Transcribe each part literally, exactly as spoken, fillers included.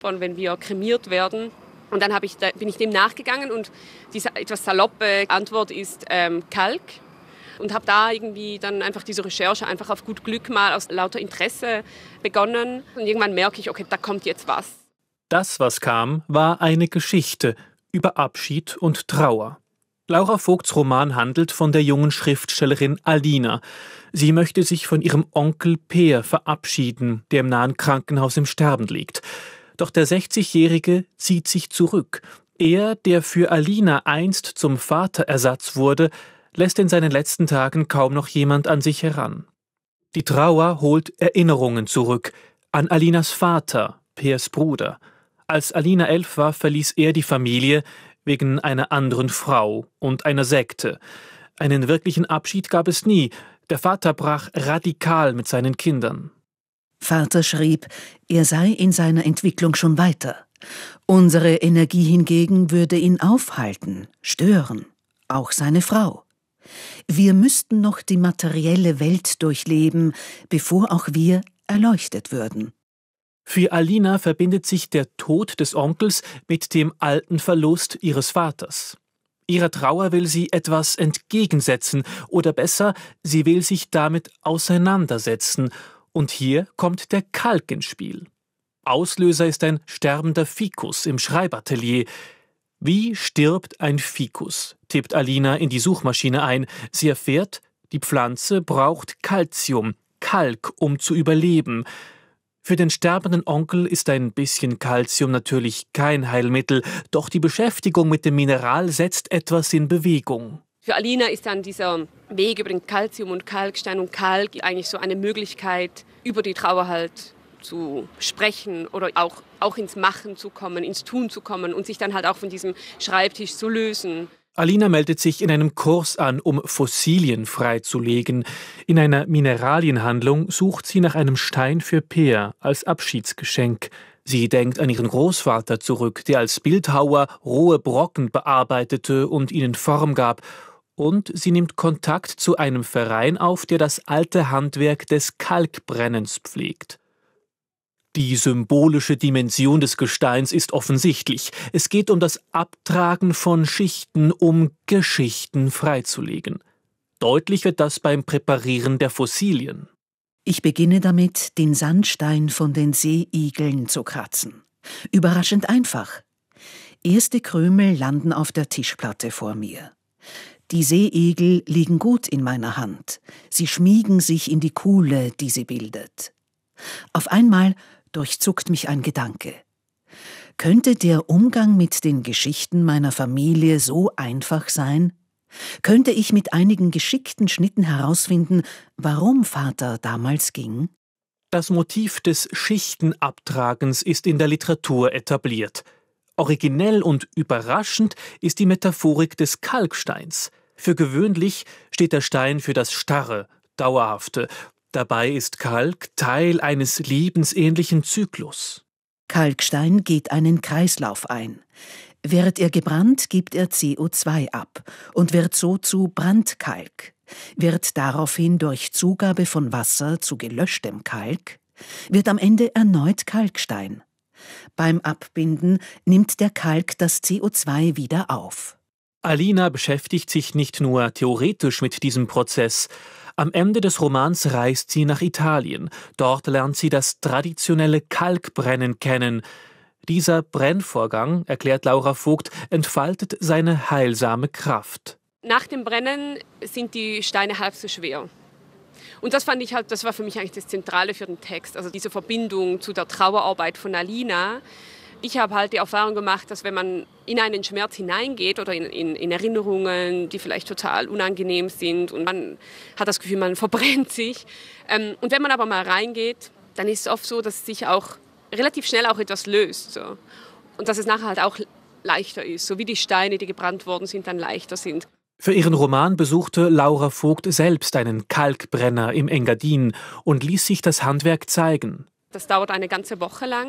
wenn wir kremiert werden. Und dann habe ich, bin ich dem nachgegangen und diese etwas saloppe Antwort ist ähm, Kalk. Und habe da irgendwie dann einfach diese Recherche einfach auf gut Glück mal aus lauter Interesse begonnen. Und irgendwann merke ich, okay, da kommt jetzt was. Das, was kam, war eine Geschichte über Abschied und Trauer. Laura Vogts Roman handelt von der jungen Schriftstellerin Alina. Sie möchte sich von ihrem Onkel Peer verabschieden, der im nahen Krankenhaus im Sterben liegt. Doch der sechzigjährige zieht sich zurück. Er, der für Alina einst zum Vaterersatz wurde, lässt in seinen letzten Tagen kaum noch jemand an sich heran. Die Trauer holt Erinnerungen zurück an Alinas Vater, Peers Bruder. Als Alina elf war, verließ er die Familie wegen einer anderen Frau und einer Sekte. Einen wirklichen Abschied gab es nie. Der Vater brach radikal mit seinen Kindern. Vater schrieb, er sei in seiner Entwicklung schon weiter. Unsere Energie hingegen würde ihn aufhalten, stören, auch seine Frau. Wir müssten noch die materielle Welt durchleben, bevor auch wir erleuchtet würden. Für Alina verbindet sich der Tod des Onkels mit dem alten Verlust ihres Vaters. Ihrer Trauer will sie etwas entgegensetzen, oder besser, sie will sich damit auseinandersetzen. Und hier kommt der Kalk ins Spiel. Auslöser ist ein sterbender Ficus im Schreibatelier. Wie stirbt ein Ficus? Tippt Alina in die Suchmaschine ein. Sie erfährt, die Pflanze braucht Calcium, Kalk, um zu überleben. Für den sterbenden Onkel ist ein bisschen Calcium natürlich kein Heilmittel, doch die Beschäftigung mit dem Mineral setzt etwas in Bewegung. Für Alina ist dann dieser Weg über den Calcium und Kalkstein und Kalk eigentlich so eine Möglichkeit, über die Trauer halt zu sprechen oder auch, auch ins Machen zu kommen, ins Tun zu kommen und sich dann halt auch von diesem Schreibtisch zu lösen. Alina meldet sich in einem Kurs an, um Fossilien freizulegen. In einer Mineralienhandlung sucht sie nach einem Stein für Peer als Abschiedsgeschenk. Sie denkt an ihren Großvater zurück, der als Bildhauer rohe Brocken bearbeitete und ihnen Form gab. Und sie nimmt Kontakt zu einem Verein auf, der das alte Handwerk des Kalkbrennens pflegt. Die symbolische Dimension des Gesteins ist offensichtlich. Es geht um das Abtragen von Schichten, um Geschichten freizulegen. Deutlich wird das beim Präparieren der Fossilien. Ich beginne damit, den Sandstein von den Seeigeln zu kratzen. Überraschend einfach. Erste Krümel landen auf der Tischplatte vor mir. Die Seeigel liegen gut in meiner Hand. Sie schmiegen sich in die Kuhle, die sie bildet. Auf einmal durchzuckt mich ein Gedanke. Könnte der Umgang mit den Geschichten meiner Familie so einfach sein? Könnte ich mit einigen geschickten Schnitten herausfinden, warum Vater damals ging? Das Motiv des Schichtenabtragens ist in der Literatur etabliert. Originell und überraschend ist die Metaphorik des Kalksteins. Für gewöhnlich steht der Stein für das Starre, Dauerhafte. Dabei ist Kalk Teil eines lebensähnlichen Zyklus. Kalkstein geht einen Kreislauf ein. Wird er gebrannt, gibt er C O zwei ab und wird so zu Brandkalk. Wird daraufhin durch Zugabe von Wasser zu gelöschtem Kalk, wird am Ende erneut Kalkstein. Beim Abbinden nimmt der Kalk das C O zwei wieder auf. Alina beschäftigt sich nicht nur theoretisch mit diesem Prozess. Am Ende des Romans reist sie nach Italien. Dort lernt sie das traditionelle Kalkbrennen kennen. Dieser Brennvorgang, erklärt Laura Vogt, entfaltet seine heilsame Kraft. Nach dem Brennen sind die Steine halb so schwer. Und das fand ich halt, das war für mich eigentlich das Zentrale für den Text. Also diese Verbindung zu der Trauerarbeit von Alina. Ich habe halt die Erfahrung gemacht, dass wenn man in einen Schmerz hineingeht oder in, in, in Erinnerungen, die vielleicht total unangenehm sind und man hat das Gefühl, man verbrennt sich. Ähm, und wenn man aber mal reingeht, dann ist es oft so, dass sich auch relativ schnell auch etwas löst. So. Und dass es nachher halt auch leichter ist, so wie die Steine, die gebrannt worden sind, dann leichter sind. Für ihren Roman besuchte Laura Vogt selbst einen Kalkbrenner im Engadin und ließ sich das Handwerk zeigen. Das dauert eine ganze Woche lang.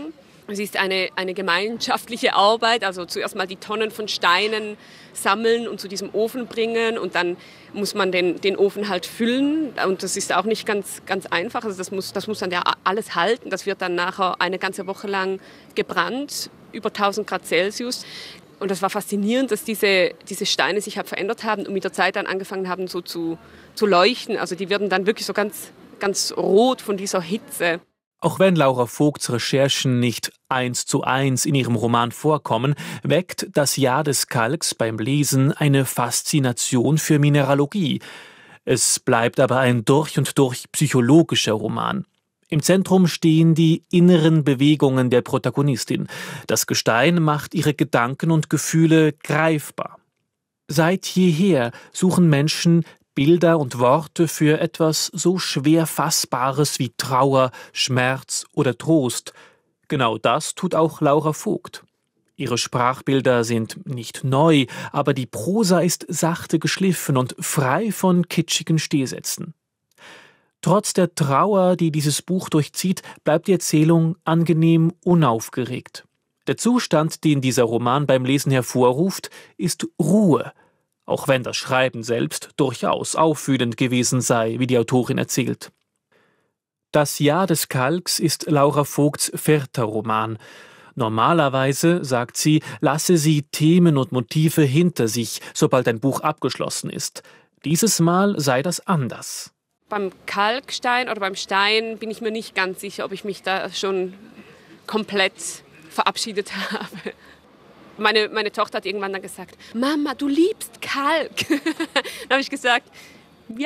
Es ist eine, eine gemeinschaftliche Arbeit, also zuerst mal die Tonnen von Steinen sammeln und zu diesem Ofen bringen und dann muss man den, den Ofen halt füllen und das ist auch nicht ganz, ganz einfach, also das muss, das muss dann ja alles halten, das wird dann nachher eine ganze Woche lang gebrannt, über tausend Grad Celsius. Und das war faszinierend, dass diese, diese Steine sich halt verändert haben und mit der Zeit dann angefangen haben so zu, zu leuchten. Also die werden dann wirklich so ganz, ganz rot von dieser Hitze. Auch wenn Laura Vogts Recherchen nicht eins zu eins in ihrem Roman vorkommen, weckt Das Jahr des Kalks beim Lesen eine Faszination für Mineralogie. Es bleibt aber ein durch und durch psychologischer Roman. Im Zentrum stehen die inneren Bewegungen der Protagonistin. Das Gestein macht ihre Gedanken und Gefühle greifbar. Seit jeher suchen Menschen Bilder und Worte für etwas so schwer Fassbares wie Trauer, Schmerz oder Trost. Genau das tut auch Laura Vogt. Ihre Sprachbilder sind nicht neu, aber die Prosa ist sachte geschliffen und frei von kitschigen Stehsätzen. Trotz der Trauer, die dieses Buch durchzieht, bleibt die Erzählung angenehm unaufgeregt. Der Zustand, den dieser Roman beim Lesen hervorruft, ist Ruhe, auch wenn das Schreiben selbst durchaus aufwühlend gewesen sei, wie die Autorin erzählt. Das Jahr des Kalks ist Laura Vogts vierter Roman. Normalerweise, sagt sie, lasse sie Themen und Motive hinter sich, sobald ein Buch abgeschlossen ist. Dieses Mal sei das anders. Beim Kalkstein oder beim Stein bin ich mir nicht ganz sicher, ob ich mich da schon komplett verabschiedet habe. Meine, meine Tochter hat irgendwann dann gesagt, Mama, du liebst Kalk. Dann habe ich gesagt, ja,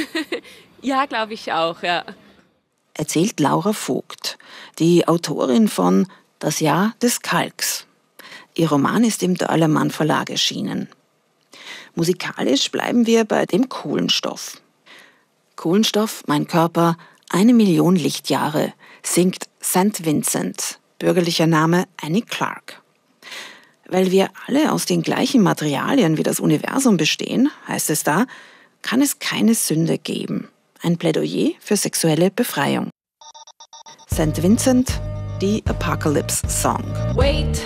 ja, glaube ich auch, ja. Erzählt Laura Vogt, die Autorin von Das Jahr des Kalks. Ihr Roman ist im Dörlemann Verlag erschienen. Musikalisch bleiben wir bei dem Kohlenstoff. Kohlenstoff, mein Körper, eine Million Lichtjahre, singt Sankt Vincent, bürgerlicher Name Annie Clark. Weil wir alle aus den gleichen Materialien wie das Universum bestehen, heißt es da, kann es keine Sünde geben. Ein Plädoyer für sexuelle Befreiung. Sankt Vincent, die Apocalypse Song. Wait,